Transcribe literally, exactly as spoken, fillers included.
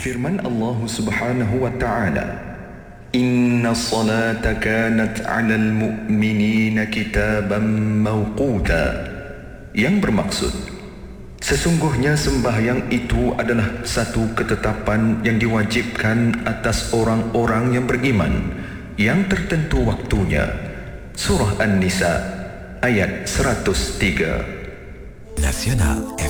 Firman Allah Subhanahu wa taala, Inna salata kanat 'alal mu'minina kitaban mawquta, yang bermaksud sesungguhnya sembahyang itu adalah satu ketetapan yang diwajibkan atas orang-orang yang beriman, yang tertentu waktunya. Surah An-Nisa ayat seratus tiga. Nasional